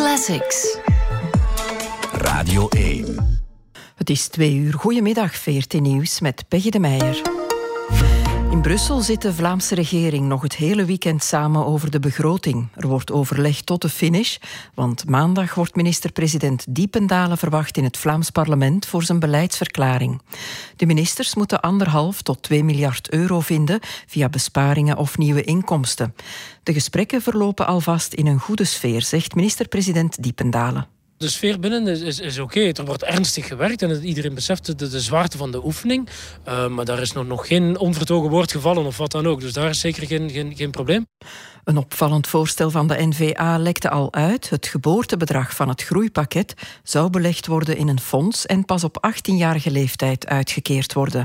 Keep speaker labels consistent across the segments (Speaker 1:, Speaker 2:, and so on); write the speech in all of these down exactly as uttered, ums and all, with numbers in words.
Speaker 1: Classics.
Speaker 2: Radio één.
Speaker 3: Het is twee uur. Goedemiddag, V R T Nieuws met Peggy de Meijer. In Brussel zit de Vlaamse regering nog het hele weekend samen over de begroting. Er wordt overlegd tot de finish, want maandag wordt minister-president Diependalen verwacht in het Vlaams parlement voor zijn beleidsverklaring. De ministers moeten anderhalf tot twee miljard euro vinden via besparingen of nieuwe inkomsten. De gesprekken verlopen alvast in een goede sfeer, zegt minister-president Diependalen.
Speaker 4: De sfeer binnen is, is, is oké. Okay. Er wordt ernstig gewerkt en iedereen beseft de, de zwaarte van de oefening. Uh, maar daar is nog, nog geen onvertogen woord gevallen of wat dan ook. Dus daar is zeker geen, geen, geen probleem.
Speaker 3: Een opvallend voorstel van de N V A lekte al uit. Het geboortebedrag van het groeipakket zou belegd worden in een fonds en pas op achttienjarige leeftijd uitgekeerd worden.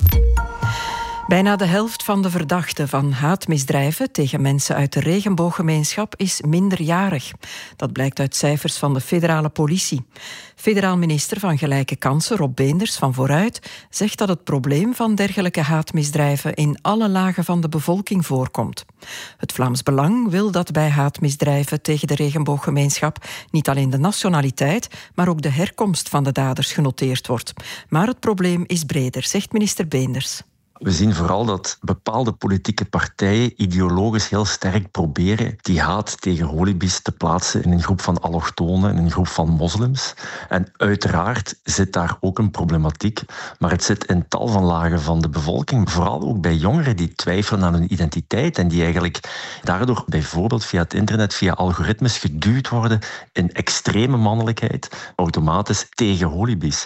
Speaker 3: Bijna de helft van de verdachten van haatmisdrijven tegen mensen uit de regenbooggemeenschap is minderjarig. Dat blijkt uit cijfers van de federale politie. Federaal minister van Gelijke Kansen, Rob Beenders van Vooruit, zegt dat het probleem van dergelijke haatmisdrijven in alle lagen van de bevolking voorkomt. Het Vlaams Belang wil dat bij haatmisdrijven tegen de regenbooggemeenschap niet alleen de nationaliteit, maar ook de herkomst van de daders genoteerd wordt. Maar het probleem is breder, zegt minister Beenders.
Speaker 5: We zien vooral dat bepaalde politieke partijen ideologisch heel sterk proberen die haat tegen holibi's te plaatsen in een groep van allochtonen, in een groep van moslims. En uiteraard zit daar ook een problematiek, maar het zit in tal van lagen van de bevolking. Vooral ook bij jongeren die twijfelen aan hun identiteit en die eigenlijk daardoor bijvoorbeeld via het internet, via algoritmes geduwd worden in extreme mannelijkheid, automatisch tegen holibi's.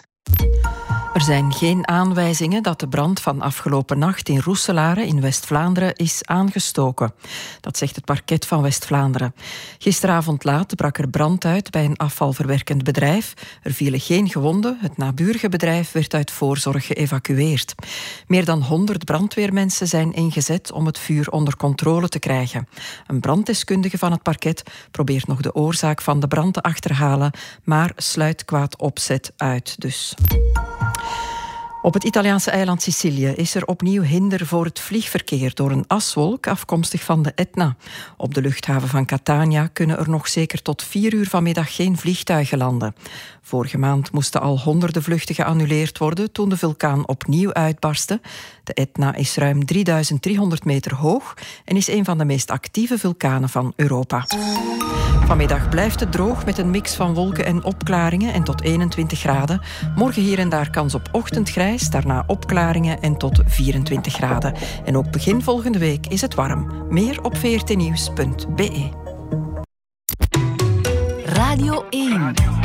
Speaker 3: Er zijn geen aanwijzingen dat de brand van afgelopen nacht in Roeselare in West-Vlaanderen is aangestoken. Dat zegt het parket van West-Vlaanderen. Gisteravond laat brak er brand uit bij een afvalverwerkend bedrijf. Er vielen geen gewonden. Het naburige bedrijf werd uit voorzorg geëvacueerd. Meer dan honderd brandweermensen zijn ingezet om het vuur onder controle te krijgen. Een branddeskundige van het parket probeert nog de oorzaak van de brand te achterhalen, maar sluit kwaad opzet uit dus. Op het Italiaanse eiland Sicilië is er opnieuw hinder voor het vliegverkeer door een aswolk afkomstig van de Etna. Op de luchthaven van Catania kunnen er nog zeker tot vier uur vanmiddag geen vliegtuigen landen. Vorige maand moesten al honderden vluchten geannuleerd worden toen de vulkaan opnieuw uitbarstte. De Etna is ruim drieduizend driehonderd meter hoog en is een van de meest actieve vulkanen van Europa. Vanmiddag blijft het droog met een mix van wolken en opklaringen en tot eenentwintig graden. Morgen hier en daar kans op ochtendgrijs, daarna opklaringen en tot vierentwintig graden. En ook begin volgende week is het warm. Meer op v r t nieuws punt b e.
Speaker 1: Radio één.